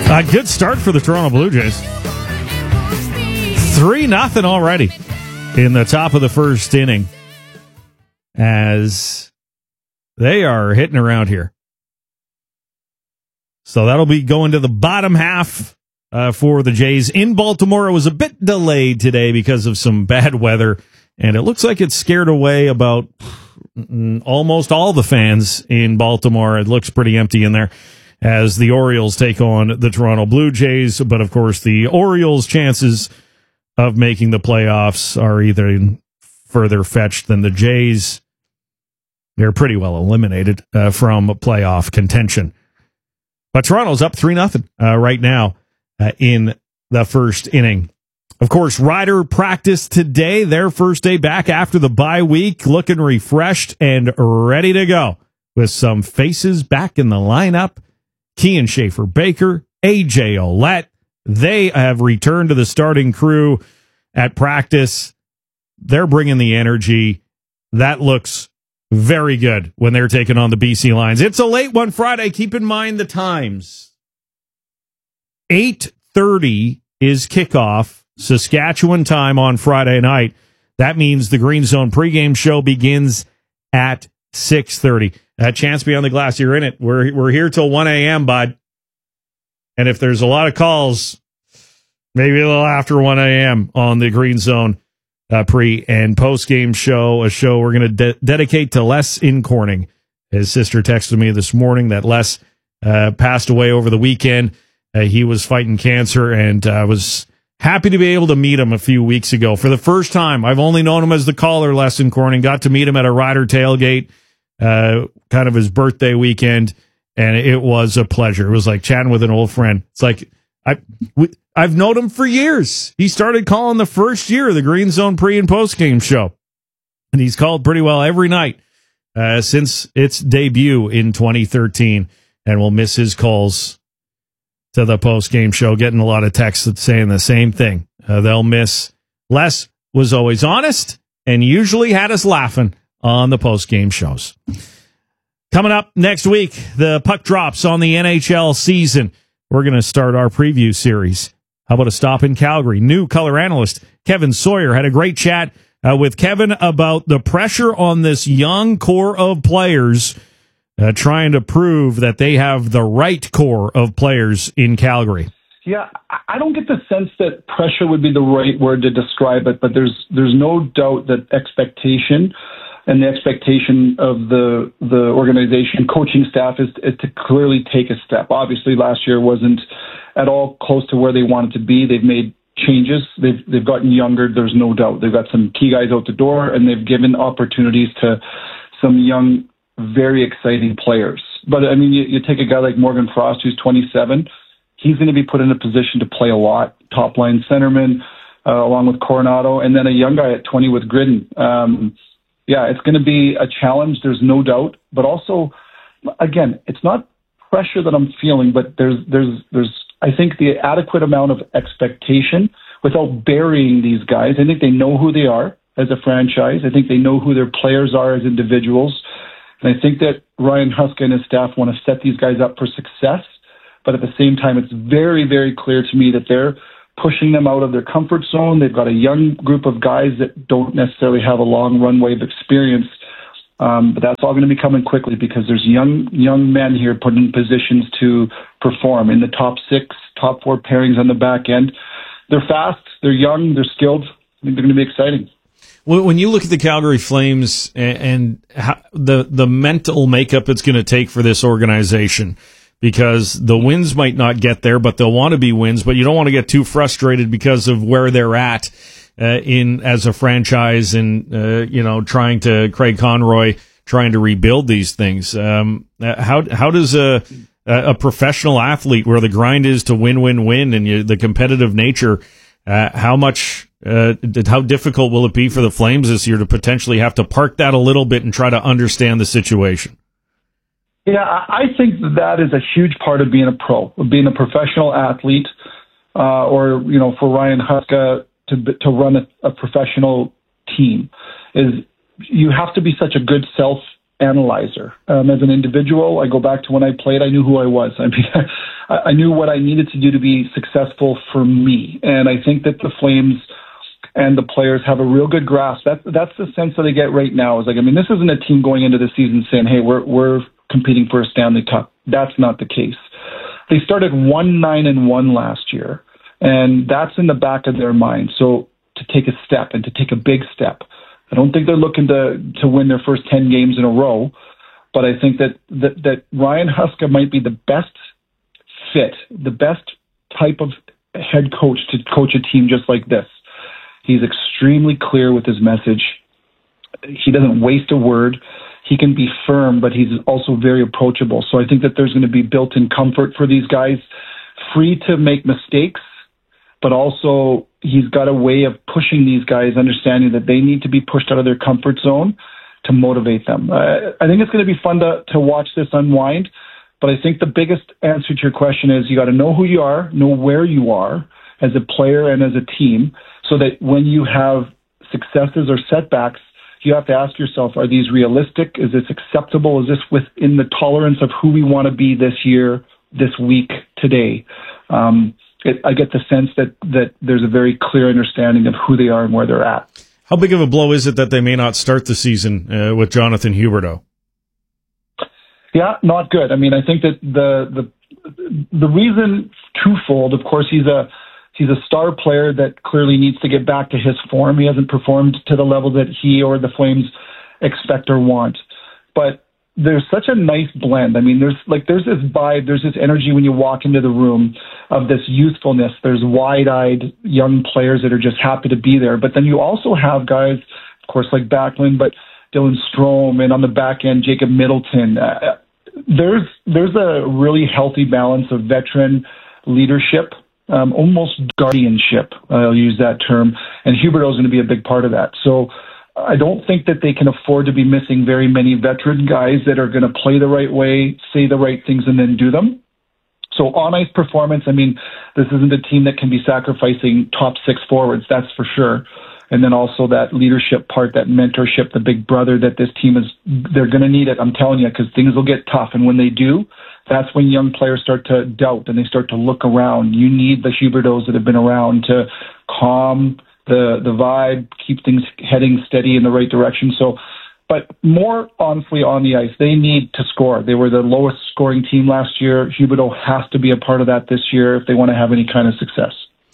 A good start for the Toronto Blue Jays. 3-0 already in the top of the first inning as they are hitting around here. So that'll be going to the bottom half for the Jays. In Baltimore, it was a bit delayed today because of some bad weather, and it looks like it scared away about almost all the fans in Baltimore. It looks pretty empty in there as the Orioles take on the Toronto Blue Jays. But, of course, the Orioles' chances of making the playoffs are either further fetched than the Jays. They're pretty well eliminated from playoff contention. But Toronto's up 3-0 right now in the first inning. Of course, Ryder practiced today, their first day back after the bye week, looking refreshed and ready to go with some faces back in the lineup. Kian Schaefer-Baker, A.J. Ouellette, they have returned to the starting crew at practice. They're bringing the energy. That looks very good when they're taking on the BC Lions. It's a late one Friday. Keep in mind the times. 8:30 is kickoff, Saskatchewan time on Friday night. That means the Green Zone pregame show begins at 6:30. Chance beyond the glass, you're in it. We're here till 1 a.m., bud. And if there's a lot of calls, maybe a little after 1 a.m. on the Green Zone pre- and post-game show, a show we're going to dedicate to Les in Corning. His sister texted me this morning that Les passed away over the weekend. He was fighting cancer, and I was happy to be able to meet him a few weeks ago. For the first time, I've only known him as the caller, Les in Corning. Got to meet him at a Ryder tailgate, kind of his birthday weekend, and it was a pleasure. It was like chatting with an old friend. It's like I've known him for years. He started calling the first year of the Green Zone pre- and post-game show, and he's called pretty well every night since its debut in 2013, and we'll miss his calls to the post-game show, getting a lot of texts saying the same thing. They'll miss. Les was always honest and usually had us laughing on the post-game shows. Coming up next week, the puck drops on the NHL season. We're going to start our preview series. How about a stop in Calgary? New color analyst Kevin Sawyer had a great chat with Kevin about the pressure on this young core of players trying to prove that they have the right core of players in Calgary. Yeah, I don't get the sense that pressure would be the right word to describe it, but there's no doubt that expectation and the expectation of the organization, coaching staff, is to clearly take a step. Obviously, last year wasn't at all close to where they wanted to be. They've made changes. They've gotten younger. There's no doubt. They've got some key guys out the door, and they've given opportunities to some young, very exciting players. But, I mean, you take a guy like Morgan Frost, who's 27. He's going to be put in a position to play a lot. Top-line centerman, along with Coronado, and then a young guy at 20 with Gridden. Yeah, it's going to be a challenge, there's no doubt. But also, again, it's not pressure that I'm feeling, but there's I think the adequate amount of expectation without burying these guys. I think they know who they are as a franchise. I think they know who their players are as individuals. And I think that Ryan Huska and his staff want to set these guys up for success. But at the same time, it's very, very clear to me that they're pushing them out of their comfort zone. They've got a young group of guys that don't necessarily have a long runway of experience. But that's all going to be coming quickly because there's young men here put in positions to perform in the top 6, top 4 pairings on the back end. They're fast, they're young, they're skilled. I think they're going to be exciting. When you look at the Calgary Flames and how the mental makeup it's going to take for this organization, because the wins might not get there, but they'll want to be wins, but you don't want to get too frustrated because of where they're at as a franchise and trying to Craig Conroy trying to rebuild these things. How does a professional athlete where the grind is to win and the competitive nature, how difficult will it be for the Flames this year to potentially have to park that a little bit and try to understand the situation? Yeah, I think that is a huge part of being a pro, of being a professional athlete, or for Ryan Huska to run a professional team, is you have to be such a good self-analyzer. As an individual, I go back to when I played, I knew who I was. I mean, I knew what I needed to do to be successful for me. And I think that the Flames and the players have a real good grasp. That's the sense that I get right now. Is like, I mean, this isn't a team going into the season saying, hey, we're competing for a Stanley Cup. That's not the case. They started 1-9-1 last year, and that's in the back of their mind. So to take a step and to take a big step, I don't think they're looking to win their first 10 games in a row, but I think that Ryan Huska might be the best fit, the best type of head coach to coach a team just like this. He's extremely clear with his message. He doesn't waste a word. He can be firm, but he's also very approachable. So I think that there's going to be built-in comfort for these guys, free to make mistakes, but also he's got a way of pushing these guys, understanding that they need to be pushed out of their comfort zone to motivate them. I think it's going to be fun to watch this unwind, but I think the biggest answer to your question is you got to know who you are, know where you are as a player and as a team, so that when you have successes or setbacks, you have to ask yourself, are these realistic? Is this acceptable? Is this within the tolerance of who we want to be this year, this week, today? I get the sense that there's a very clear understanding of who they are and where they're at. How big of a blow is it that they may not start the season with Jonathan Huberdeau? Yeah, not good. I mean, I think that the reason twofold. Of course, he's a star player that clearly needs to get back to his form. He hasn't performed to the level that he or the Flames expect or want. But there's such a nice blend. I mean, there's this vibe, there's this energy when you walk into the room of this youthfulness. There's wide-eyed young players that are just happy to be there. But then you also have guys, of course, like Backlund, but Dylan Strome, and on the back end, Jacob Middleton. There's a really healthy balance of veteran leadership, almost guardianship, I'll use that term, and Huberdeau is going to be a big part of that. So I don't think that they can afford to be missing very many veteran guys that are going to play the right way, say the right things, and then do them. So on-ice performance, I mean, this isn't a team that can be sacrificing top six forwards, that's for sure. And then also that leadership part, that mentorship, the big brother that this team is, they're going to need it, I'm telling you, because things will get tough. And when they do, that's when young players start to doubt and they start to look around. You need the Huberdeaus that have been around to calm the vibe, keep things heading steady in the right direction. So, but more honestly on the ice, they need to score. They were the lowest scoring team last year. Huberdeau has to be a part of that this year if they want to have any kind of success.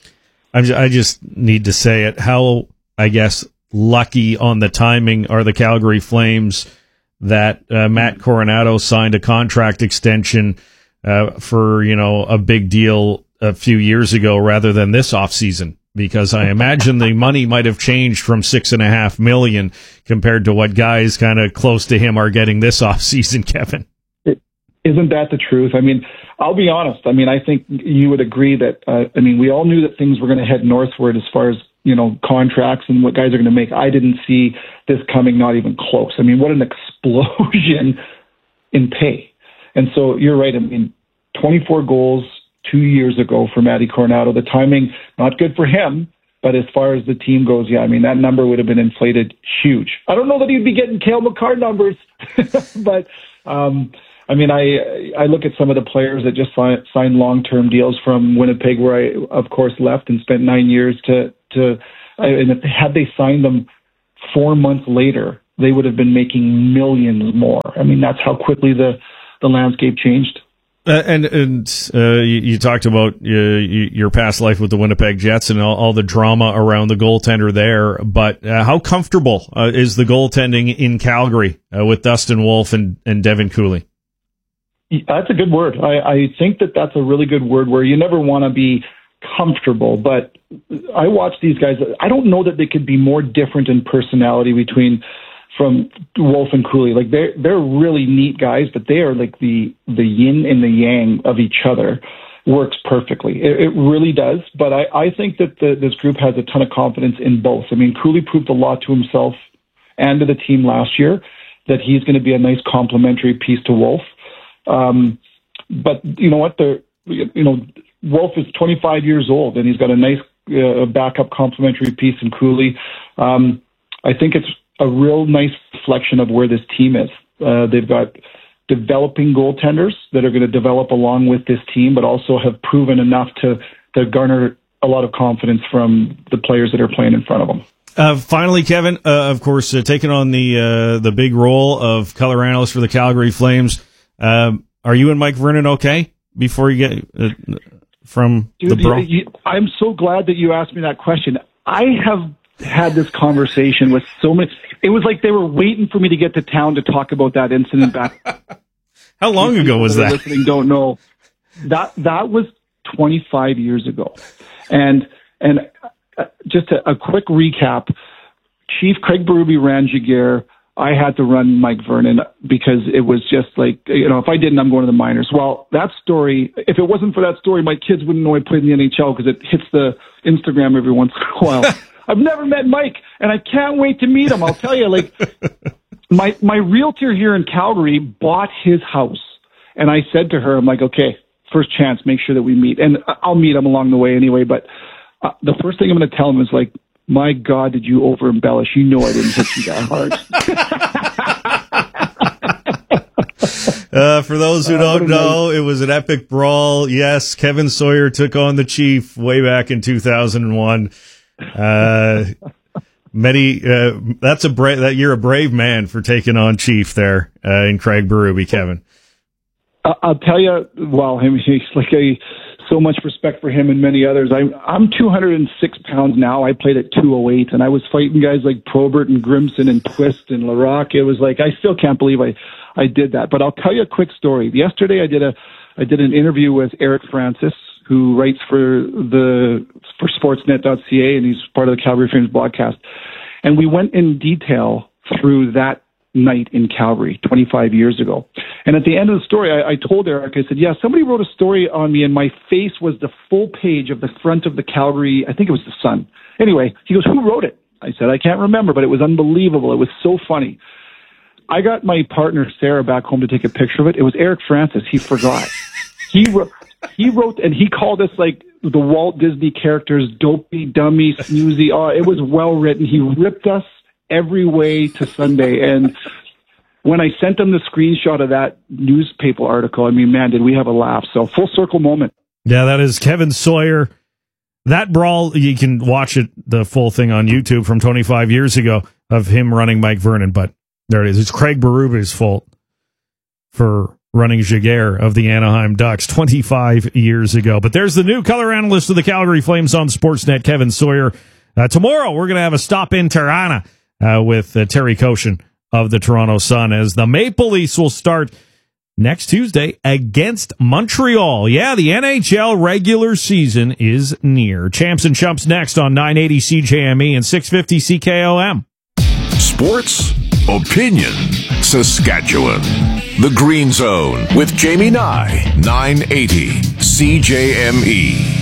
I just need to say it. How, I guess, lucky on the timing are the Calgary Flames that Matt Coronado signed a contract extension for, a big deal a few years ago rather than this offseason, because I imagine the money might have changed from $6.5 million compared to what guys kind of close to him are getting this offseason, Kevin. Isn't that the truth? I mean, I'll be honest. I mean, I think you would agree that, we all knew that things were going to head northward as far as, contracts and what guys are going to make. I didn't see this coming, not even close. I mean, what an explosion in pay. And so you're right. I mean, 24 goals 2 years ago for Matty Coronado. The timing, not good for him, but as far as the team goes, yeah, I mean, that number would have been inflated huge. I don't know that he'd be getting Cale Makar numbers, but, I look at some of the players that just signed long-term deals from Winnipeg, where I, of course, left and spent 9 years and had they signed them 4 months later, they would have been making millions more. I mean, that's how quickly the landscape changed. You talked about your past life with the Winnipeg Jets and all the drama around the goaltender there, but how comfortable is the goaltending in Calgary with Dustin Wolf and Devin Cooley? That's a good word. I think that's a really good word where you never want to be comfortable, but I watch these guys. I don't know that they could be more different in personality from Wolf and Cooley. Like they're really neat guys, but they are like the yin and the yang of each other. Works perfectly. It really does. But I think that this group has a ton of confidence in both. I mean, Cooley proved a lot to himself and to the team last year that he's going to be a nice complementary piece to Wolf. But you know what? Wolf is 25 years old, and he's got a nice backup complementary piece in Cooley. I think it's a real nice reflection of where this team is. They've got developing goaltenders that are going to develop along with this team, but also have proven enough to garner a lot of confidence from the players that are playing in front of them. Finally, Kevin, of course, taking on the big role of color analyst for the Calgary Flames. Are you and Mike Vernon okay before you get from the brawl? I'm so glad that you asked me that question. I have had this conversation with so many. It was like they were waiting for me to get to town to talk about that incident back. How long ago was that? Listening don't know. That was 25 years ago. And just a quick recap. Chief Craig Berube ran Giguère. I had to run Mike Vernon because it was just like, if I didn't, I'm going to the minors. Well, that story, if it wasn't for that story, my kids wouldn't know I played in the NHL because it hits the Instagram every once in a while. I've never met Mike, and I can't wait to meet him. I'll tell you, my realtor here in Calgary bought his house, and I said to her, I'm like, okay, first chance, make sure that we meet. And I'll meet him along the way anyway, but the first thing I'm going to tell him is like, my God, did you over-embellish? You know I didn't hit you that hard. For those who don't know, it was an epic brawl. Yes, Kevin Sawyer took on the Chief way back in 2001. That you're a brave man for taking on Chief there in Craig Berube, Kevin. I'll tell you, he's like so much respect for him and many others. I'm 206 pounds now. I played at 208, and I was fighting guys like Probert and Grimson and Twist and Larocque. It was like, I still can't believe I did that. But I'll tell you a quick story. Yesterday, I did an interview with Eric Francis, who writes for Sportsnet.ca, and he's part of the Calgary Flames broadcast. And we went in detail through that night in Calgary 25 years ago. And at the end of the story, I told Eric, I said, yeah, somebody wrote a story on me and my face was the full page of the front of the Calgary, I think it was the Sun. Anyway, he goes, who wrote it? I said, I can't remember, but it was unbelievable. It was so funny. I got my partner, Sarah, back home to take a picture of it. It was Eric Francis. He forgot. He wrote, and he called us like the Walt Disney characters, dopey, dummy, snoozy. It was well written. He ripped us every way to Sunday. And when I sent him the screenshot of that newspaper article, I mean, man, did we have a laugh. So full circle moment. Yeah, that is Kevin Sawyer. That brawl, you can watch it, the full thing on YouTube from 25 years ago of him running Mike Vernon. But there it is. It's Craig Berube's fault for running Giguère of the Anaheim Ducks 25 years ago. But there's the new color analyst of the Calgary Flames on Sportsnet, Kevin Sawyer. Tomorrow, we're going to have a stop in Tirana with Terry Koshin of the Toronto Sun as the Maple Leafs will start next Tuesday against Montreal. Yeah, the NHL regular season is near. Champs and Chumps next on 980 CJME and 650 CKOM. Sports, opinion, Saskatchewan. The Green Zone with Jamie Nye, 980 CJME.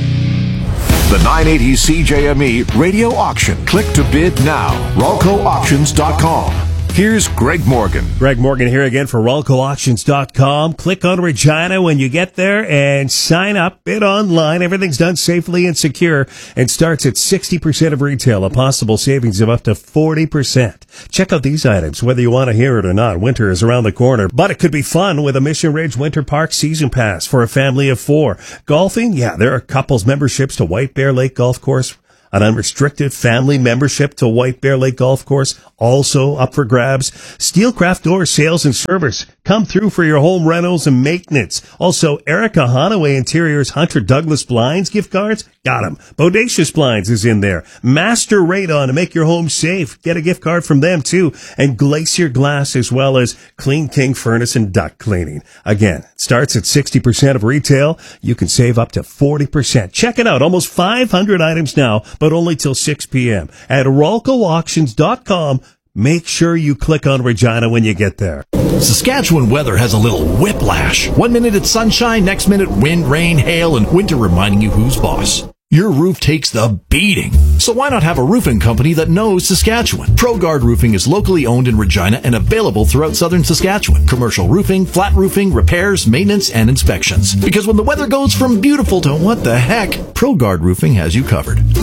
The 980 CJME radio auction. Click to bid now. RolcoAuctions.com. Here's Greg Morgan. Greg Morgan here again for RolcoAuctions.com. Click on Regina when you get there and sign up. Bid online. Everything's done safely and secure and starts at 60% of retail, a possible savings of up to 40%. Check out these items, whether you want to hear it or not. Winter is around the corner, but it could be fun with a Mission Ridge Winter Park season pass for a family of 4. Golfing? Yeah, there are couples memberships to White Bear Lake Golf Course. An unrestricted family membership to White Bear Lake Golf Course, also up for grabs. Steelcraft Door Sales and Service. Come through for your home rentals and maintenance. Also, Erica Honaway Interiors Hunter Douglas Blinds gift cards. Got them. Bodacious Blinds is in there. Master Radon to make your home safe. Get a gift card from them too. And Glacier Glass as well as Clean King Furnace and Duct Cleaning. Again, it starts at 60% of retail. You can save up to 40%. Check it out. Almost 500 items now, but only till 6 p.m. at RolcoAuctions.com. Make sure you click on Regina when you get there. Saskatchewan weather has a little whiplash. 1 minute it's sunshine, next minute wind, rain, hail, and winter reminding you who's boss. Your roof takes the beating. So why not have a roofing company that knows Saskatchewan? ProGuard Roofing is locally owned in Regina and available throughout southern Saskatchewan. Commercial roofing, flat roofing, repairs, maintenance, and inspections. Because when the weather goes from beautiful to what the heck, ProGuard Roofing has you covered.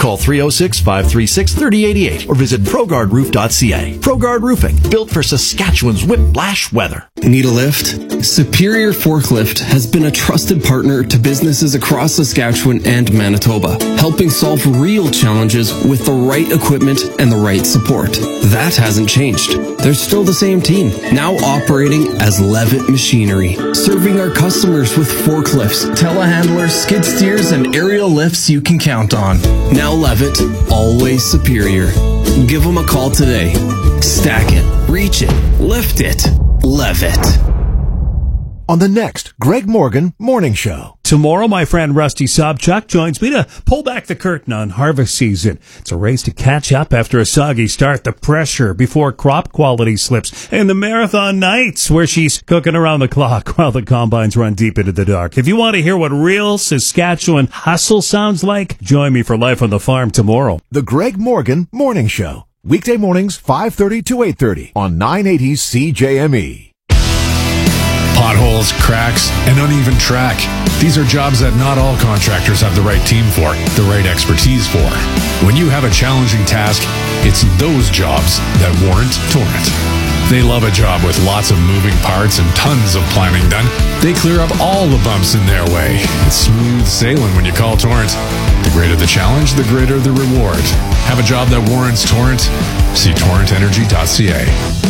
Call 306-536-3088 or visit ProGuardRoof.ca. ProGuard Roofing, built for Saskatchewan's whiplash weather. Need a lift? Superior Forklift has been a trusted partner to businesses across Saskatchewan and Manitoba, helping solve real challenges with the right equipment and the right support. That hasn't changed. They're still the same team, now operating as Levitt Machinery, serving our customers with forklifts, telehandlers, skid steers, and aerial lifts you can count on. Now Levitt, always superior. Give them a call today. Stack it, reach it, lift it. Levitt. On the next Greg Morgan Morning Show. Tomorrow, my friend Rusty Sobchuk joins me to pull back the curtain on harvest season. It's a race to catch up after a soggy start, the pressure before crop quality slips, and the marathon nights where she's cooking around the clock while the combines run deep into the dark. If you want to hear what real Saskatchewan hustle sounds like, join me for Life on the Farm tomorrow. The Greg Morgan Morning Show. Weekday mornings, 5:30 to 8:30 on 980 CJME. Potholes, cracks, and uneven track. These are jobs that not all contractors have the right team for, the right expertise for. When you have a challenging task, it's those jobs that warrant Torrent. They love a job with lots of moving parts and tons of planning done. They clear up all the bumps in their way. It's smooth sailing when you call Torrent. The greater the challenge, the greater the reward. Have a job that warrants Torrent? See torrentenergy.ca.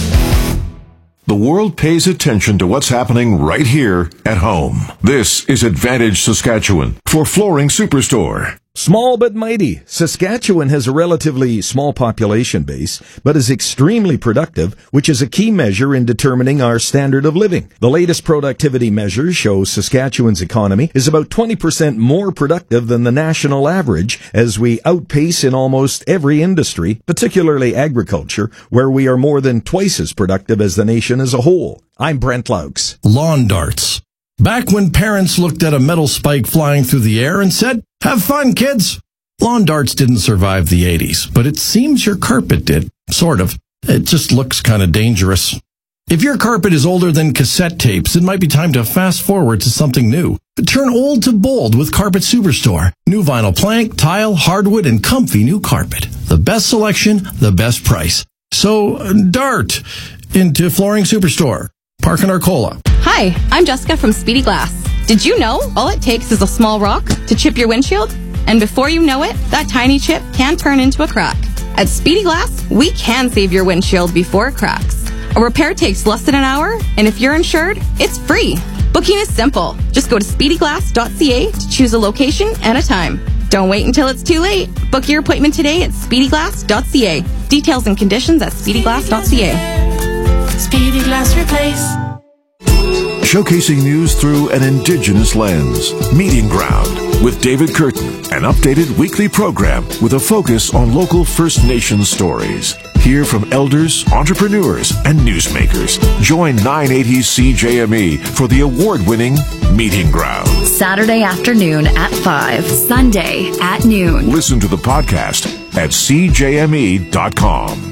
The world pays attention to what's happening right here at home. This is Advantage Saskatchewan for Flooring Superstore. Small but mighty, Saskatchewan has a relatively small population base, but is extremely productive, which is a key measure in determining our standard of living. The latest productivity measures show Saskatchewan's economy is about 20% more productive than the national average, as we outpace in almost every industry, particularly agriculture, where we are more than twice as productive as the nation as a whole. I'm Brent Laux. Lawn darts. Back when parents looked at a metal spike flying through the air and said, "Have fun, kids." Lawn darts didn't survive the 80s, but it seems your carpet did. Sort of. It just looks kind of dangerous. If your carpet is older than cassette tapes, it might be time to fast forward to something new. Turn old to bold with Carpet Superstore. New vinyl plank, tile, hardwood, and comfy new carpet. The best selection, the best price. So, dart into Flooring Superstore. Park in Arcola. Hi, I'm Jessica from Speedy Glass. Did you know all it takes is a small rock to chip your windshield? And before you know it, that tiny chip can turn into a crack. At Speedy Glass, we can save your windshield before it cracks. A repair takes less than an hour, and if you're insured, it's free. Booking is simple. Just go to speedyglass.ca to choose a location and a time. Don't wait until it's too late. Book your appointment today at speedyglass.ca. Details and conditions at speedyglass.ca. Speedy Glass Replace. Showcasing news through an Indigenous lens. Meeting Ground with David Curtin, an updated weekly program with a focus on local First Nations stories. Hear from elders, entrepreneurs, and newsmakers. Join 980 CJME for the award-winning Meeting Ground. Saturday afternoon at 5, Sunday at noon. Listen to the podcast at cjme.com.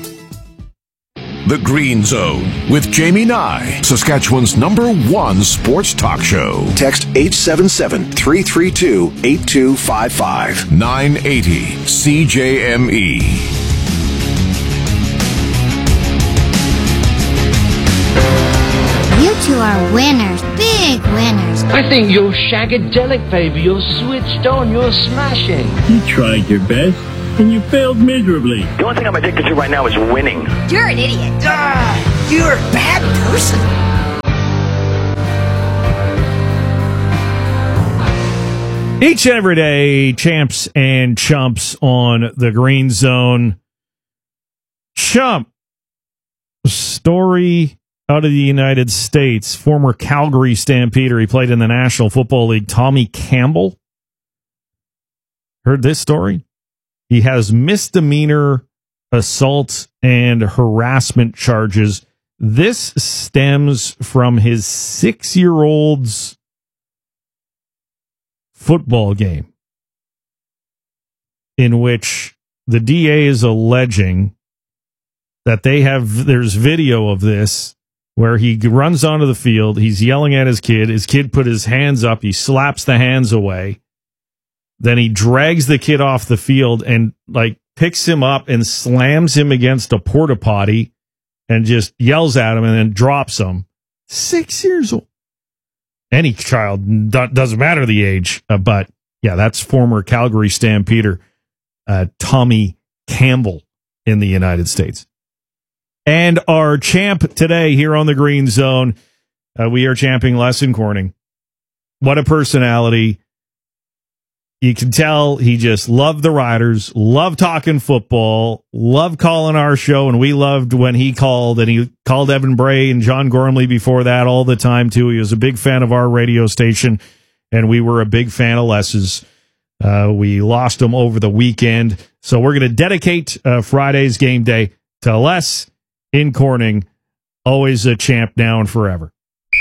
The Green Zone with Jamie Nye, Saskatchewan's #1 sports talk show. Text 877-332-8255. 980 CJME. You two are winners, big winners. I think you're shagadelic, baby. You're switched on. You're smashing. You tried your best, and you failed miserably. The only thing I'm addicted to right now is winning. You're an idiot. You're a bad person. Each and every day, champs and chumps on the Green Zone. Chump. Story out of the United States. Former Calgary Stampeder. He played in the National Football League. Tommy Campbell. Heard this story? He has misdemeanor assault and harassment charges. This stems from his 6-year-old's football game, in which the DA is alleging that there's video of this where he runs onto the field, he's yelling at his kid put his hands up, he slaps the hands away. Then he drags the kid off the field and picks him up and slams him against a porta potty and just yells at him and then drops him. 6 years old. Any child, doesn't matter the age. But yeah, that's former Calgary Stampeder Tommy Campbell in the United States. And our champ today here on the Green Zone, we are champing Les Corning. What a personality. You can tell he just loved the Riders, loved talking football, loved calling our show, and we loved when he called, and he called Evan Bray and John Gormley before that all the time, too. He was a big fan of our radio station, and we were a big fan of Les's. We lost him over the weekend, so we're going to dedicate Friday's game day to Les in Corning, always a champ now and forever.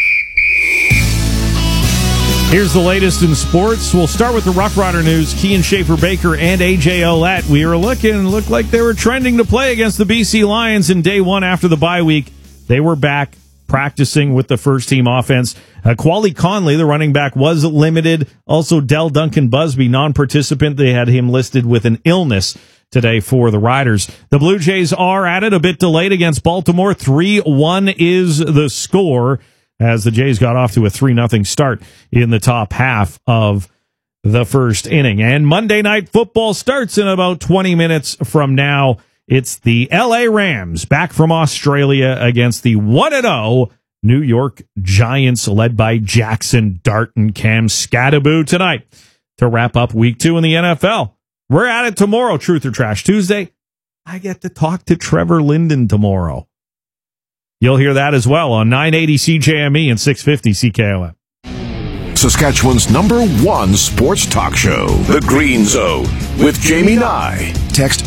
Here's the latest in sports. We'll start with the Rough Rider news. Kian Schaefer-Baker and A.J. Ouellette. We were looked like they were trending to play against the BC Lions in day one after the bye week. They were back practicing with the first-team offense. Quali Conley, the running back, was limited. Also, Del Duncan-Busby, non-participant. They had him listed with an illness today for the Riders. The Blue Jays are at it, a bit delayed against Baltimore. 3-1 is the score, as the Jays got off to a 3-0 start in the top half of the first inning. And Monday Night Football starts in about 20 minutes from now. It's the LA Rams back from Australia against the 1-0 New York Giants, led by Jackson Dart and Cam Scadaboo tonight to wrap up week 2 in the NFL. We're at it tomorrow, Truth or Trash Tuesday. I get to talk to Trevor Linden tomorrow. You'll hear that as well on 980 CJME and 650 CKOM. Saskatchewan's #1 sports talk show, The Green Zone, with Jamie Nye. Text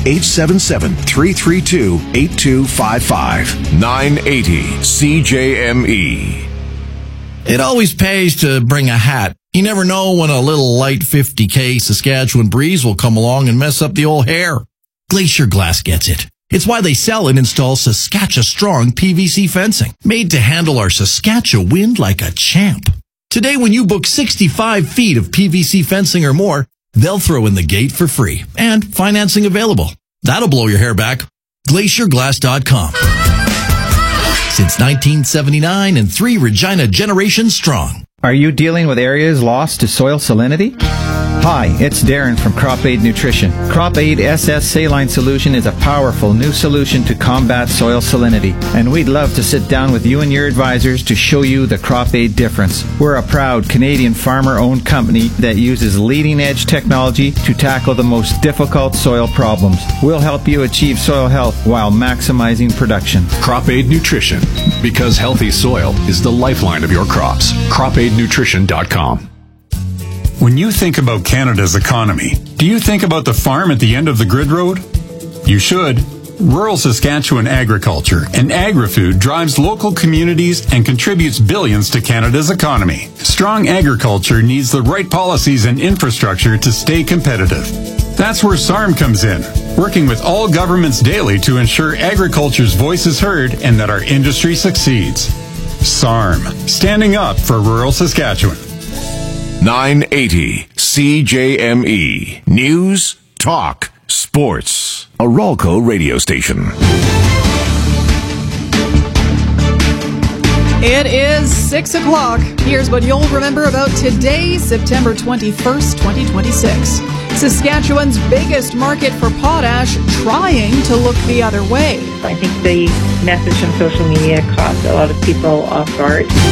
877-332-8255. 980 CJME. It always pays to bring a hat. You never know when a little light 50K Saskatchewan breeze will come along and mess up the old hair. Glacier Glass gets it. It's why they sell and install Saskatchewan-strong PVC fencing, made to handle our Saskatchewan wind like a champ. Today, when you book 65 feet of PVC fencing or more, they'll throw in the gate for free, and financing available. That'll blow your hair back. GlacierGlass.com. Since 1979 and 3 Regina generations strong. Are you dealing with areas lost to soil salinity? Hi, it's Darren from Crop Aid Nutrition. Crop Aid SS Saline Solution is a powerful new solution to combat soil salinity, and we'd love to sit down with you and your advisors to show you the Crop Aid difference. We're a proud Canadian farmer-owned company that uses leading-edge technology to tackle the most difficult soil problems. We'll help you achieve soil health while maximizing production. Crop Aid Nutrition, because healthy soil is the lifeline of your crops. CropAidNutrition.com. When you think about Canada's economy, do you think about the farm at the end of the grid road? You should. Rural Saskatchewan agriculture and agri-food drives local communities and contributes billions to Canada's economy. Strong agriculture needs the right policies and infrastructure to stay competitive. That's where SARM comes in, working with all governments daily to ensure agriculture's voice is heard and that our industry succeeds. SARM, standing up for rural Saskatchewan. 980 CJME. News, talk, sports. A Ralco radio station. It is 6 o'clock. Here's what you'll remember about today, September 21st, 2026. Saskatchewan's biggest market for potash trying to look the other way. I think the message on social media caught a lot of people off guard.